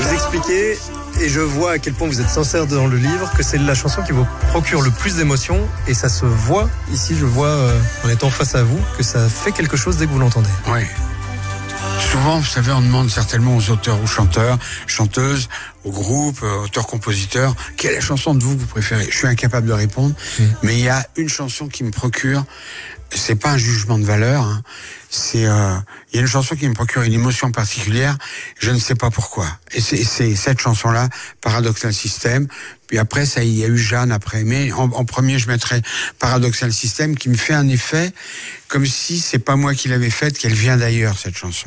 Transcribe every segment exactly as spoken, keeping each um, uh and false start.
Vous expliquez, et je vois à quel point vous êtes sincère dans le livre, que c'est la chanson qui vous procure le plus d'émotions, et ça se voit ici, je vois euh, en étant face à vous, que ça fait quelque chose dès que vous l'entendez. Oui. Souvent, vous savez, on demande certainement aux auteurs ou chanteurs, chanteuses, aux groupes, euh, auteurs-compositeurs, quelle est la chanson de vous que vous préférez? Je suis incapable de répondre, mmh. mais il y a une chanson qui me procure, c'est pas un jugement de valeur, hein, c'est euh, il y a une chanson qui me procure une émotion particulière, je ne sais pas pourquoi. Et c'est, c'est cette chanson-là, Paradoxal System. Puis après, ça, il y a eu Jeanne après. Mais en, en premier, je mettrais Paradoxal System, qui me fait un effet comme si c'est pas moi qui l'avais faite, qu'elle vient d'ailleurs, cette chanson.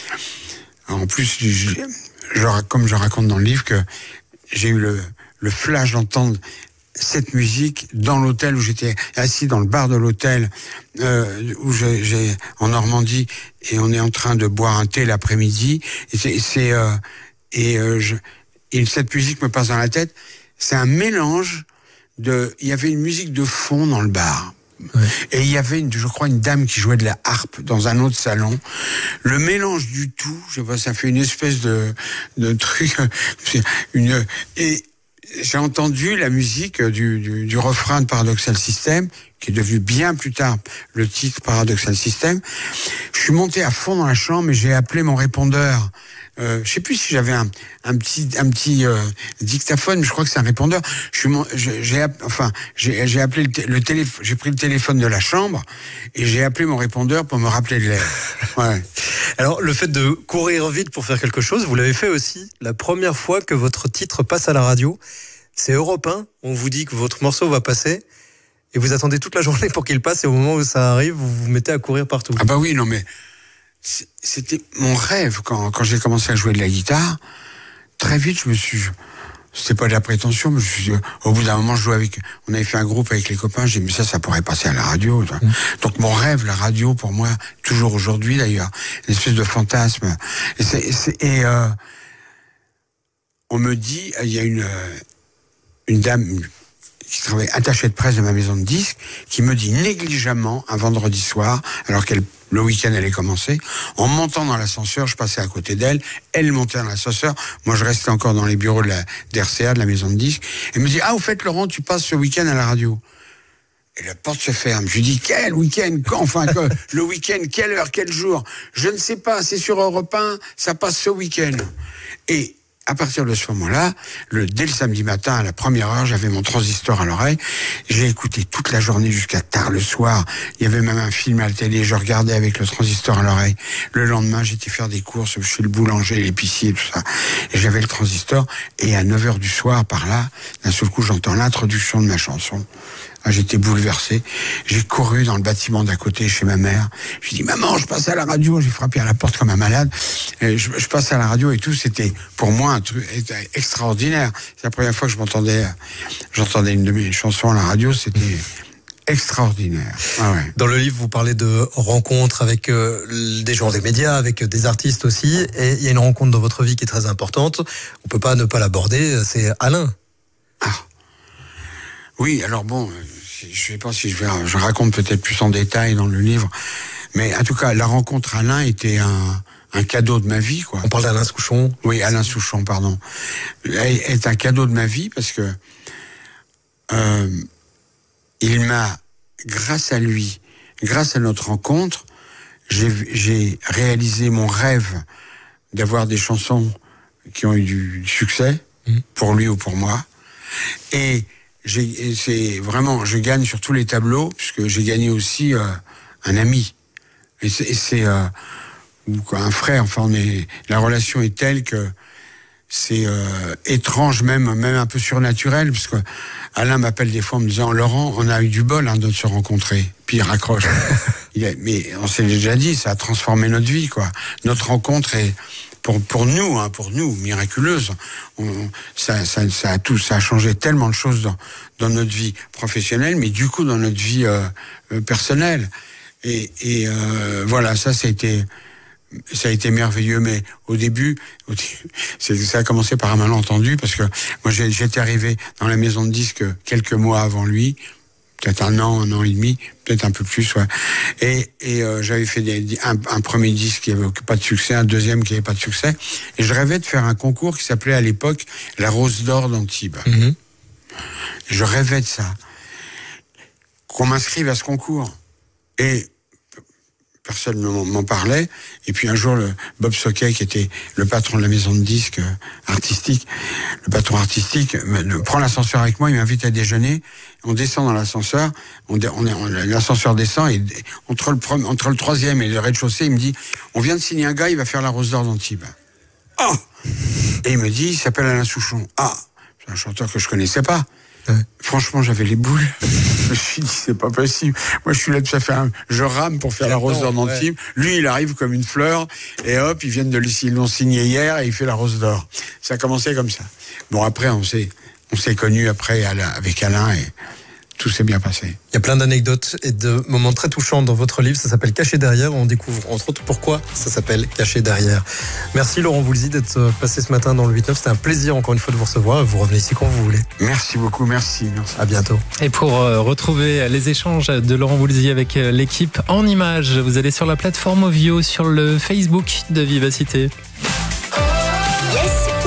En plus, je, je, comme je raconte dans le livre, que j'ai eu le, le flash d'entendre cette musique dans l'hôtel où j'étais assis dans le bar de l'hôtel euh, où j'ai, j'ai en Normandie, et on est en train de boire un thé l'après-midi, et c'est, c'est euh, et, euh, je, et cette musique me passe dans la tête. C'est un mélange de, il y avait une musique de fond dans le bar. Ouais. Et il y avait, une, je crois, une dame qui jouait de la harpe dans un autre salon. Le mélange du tout, je sais pas, ça fait une espèce de, de truc, une, et j'ai entendu la musique du, du, du refrain de Paradoxal System, qui est devenu bien plus tard le titre Paradoxal System. Je suis monté à fond dans la chambre et j'ai appelé mon répondeur. Euh, je sais plus si j'avais un, un petit, un petit euh, dictaphone, mais je crois que c'est un répondeur. Je suis, mon, j'ai, j'ai, enfin, j'ai, j'ai appelé le, t- le téléphone, j'ai pris le téléphone de la chambre et j'ai appelé mon répondeur pour me rappeler de l'air. Ouais. Alors, le fait de courir vite pour faire quelque chose, vous l'avez fait aussi la première fois que votre titre passe à la radio. C'est Europe un, on vous dit que votre morceau va passer et vous attendez toute la journée pour qu'il passe, et au moment où ça arrive, vous vous mettez à courir partout. Ah bah oui, non mais c'était mon rêve quand, quand j'ai commencé à jouer de la guitare. Très vite, je me suis... C'était pas de la prétention, mais je suis, au bout d'un moment, je jouais avec... On avait fait un groupe avec les copains, j'ai dit, mais ça, ça pourrait passer à la radio. Mmh. Donc mon rêve, la radio, pour moi, toujours aujourd'hui d'ailleurs, une espèce de fantasme. Et, c'est, et, c'est, et euh, on me dit, il y a une, une dame qui travaille attachée de presse de ma maison de disques, qui me dit négligemment, un vendredi soir, alors qu'elle le week-end allait commencer, en montant dans l'ascenseur, je passais à côté d'elle, elle montait dans l'ascenseur, moi je restais encore dans les bureaux de la d'R C A, de la maison de disques, et me dit, ah au fait Laurent, tu passes ce week-end à la radio. Et la porte se ferme. Je lui dis, quel week-end, quand, enfin, que, le week-end, quelle heure, quel jour? Je ne sais pas, c'est sur Europe un, ça passe ce week-end. Et à partir de ce moment-là, le, dès le samedi matin, à la première heure, j'avais mon transistor à l'oreille. J'ai écouté toute la journée jusqu'à tard le soir. Il y avait même un film à la télé. Je regardais avec le transistor à l'oreille. Le lendemain, j'étais faire des courses chez le boulanger, l'épicier, tout ça. Et j'avais le transistor. Et à neuf heures du soir, par là, d'un seul coup, j'entends l'introduction de ma chanson. Ah, j'étais bouleversé. J'ai couru dans le bâtiment d'à côté chez ma mère. J'ai dit, maman, je passe à la radio. J'ai frappé à la porte comme un malade. Et je, je passe à la radio et tout. C'était pour moi un truc extraordinaire. C'est la première fois que je m'entendais, j'entendais une de mes chansons à la radio. C'était extraordinaire. Ah ouais. Dans le livre, vous parlez de rencontres avec euh, des gens des médias, avec des artistes aussi. Et il y a une rencontre dans votre vie qui est très importante. On peut pas ne pas l'aborder. C'est Alain. Ah. Oui, alors bon, je ne sais pas si je vais, je raconte peut-être plus en détail dans le livre, mais en tout cas, la rencontre Alain était un, un cadeau de ma vie, quoi. On parle d'Alain Souchon. Oui, Alain Souchon, pardon. Est un cadeau de ma vie parce que euh, il m'a, grâce à lui, grâce à notre rencontre, j'ai, j'ai réalisé mon rêve d'avoir des chansons qui ont eu du succès, mmh. pour lui ou pour moi, et J'ai, c'est vraiment, je gagne sur tous les tableaux, puisque j'ai gagné aussi euh, un ami. Et c'est, et c'est euh, ou quoi, un frère. Enfin, on est, la relation est telle que c'est euh, étrange, même, même un peu surnaturel, parce que Alain m'appelle des fois en me disant, Laurent, on a eu du bol hein, de se rencontrer. Puis il raccroche. il a, mais on s'est déjà dit, ça a transformé notre vie, quoi. Notre rencontre est Pour, pour nous, hein, pour nous, miraculeuse, on, ça, ça, ça a tout, ça a changé tellement de choses dans, dans notre vie professionnelle, mais du coup dans notre vie euh, euh, personnelle. Et, et euh, voilà, ça, ça a été, ça a été merveilleux. Mais au début, au début c'est, ça a commencé par un malentendu, parce que moi, j'ai, j'étais arrivé dans la maison de disques quelques mois avant lui, peut-être un an, un an et demi, peut-être un peu plus, ouais. Et, et euh, j'avais fait des, un, un premier disque qui n'avait pas de succès, un deuxième qui n'avait pas de succès, et je rêvais de faire un concours qui s'appelait à l'époque la Rose d'Or d'Antibes. Mm-hmm. Je rêvais de ça, qu'on m'inscrive à ce concours, et personne ne m'en parlait. Et puis un jour, le Bob Sockey, qui était le patron de la maison de disques artistique, le patron artistique, me, prend l'ascenseur avec moi, il m'invite à déjeuner. On descend dans l'ascenseur, on, on, on, l'ascenseur descend, et entre le, entre le troisième et le rez-de-chaussée, il me dit, on vient de signer un gars, il va faire la Rose d'Or d'Antibes. Ah! Et il me dit, il s'appelle Alain Souchon. Ah! C'est un chanteur que je connaissais pas. Ouais. Franchement, j'avais les boules. Je me suis dit, c'est pas possible. Moi, je suis là, ça fait un... je rame pour faire la Rose d'Or d'Antibes. Ouais. Lui, il arrive comme une fleur, et hop, ils viennent de lui, ils l'ont signé hier, et il fait la Rose d'Or. Ça a commencé comme ça. Bon, après, on s'est, on s'est connus après avec Alain, et tout s'est bien passé. Il y a plein d'anecdotes et de moments très touchants dans votre livre. Ça s'appelle Caché derrière. On découvre entre autres pourquoi ça s'appelle Caché derrière. Merci Laurent Voulzy d'être passé ce matin dans le huit neuf. C'était un plaisir encore une fois de vous recevoir. Vous revenez ici quand vous voulez. Merci beaucoup, merci. merci. À bientôt. Et pour euh, retrouver les échanges de Laurent Voulzy avec euh, l'équipe en images, vous allez sur la plateforme Ovio, sur le Facebook de Vivacité.